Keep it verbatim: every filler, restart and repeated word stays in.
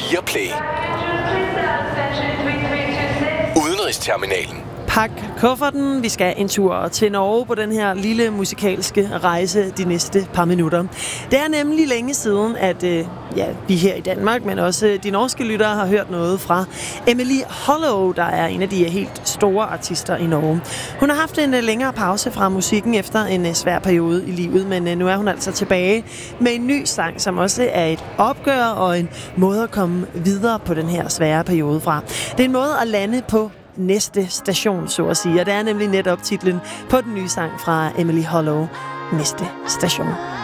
fire Play. Udenrigsterminalen. Pak kufferten. Vi skal en tur til Norge på den her lille musikalske rejse de næste par minutter. Det er nemlig længe siden, at øh, ja, vi her i Danmark, men også de norske lyttere har hørt noget fra Emily Hollow, der er en af de helt store artister i Norge. Hun har haft en længere pause fra musikken efter en svær periode i livet, men nu er hun altså tilbage med en ny sang, som også er et opgør og en måde at komme videre på den her svære periode fra. Det er en måde at lande på næste station, så at sige. Og det er nemlig netop titlen på den nye sang fra Emily Hollow, Næste Station.